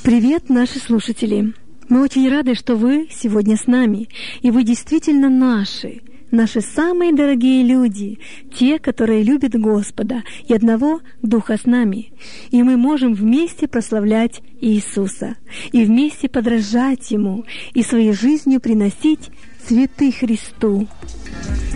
Привет, наши слушатели! Мы очень рады, что вы сегодня с нами, и вы действительно наши самые дорогие люди, те, которые любят Господа и одного Духа с нами. И мы можем вместе прославлять Иисуса, и вместе подражать Ему, и своей жизнью приносить цветы Христу.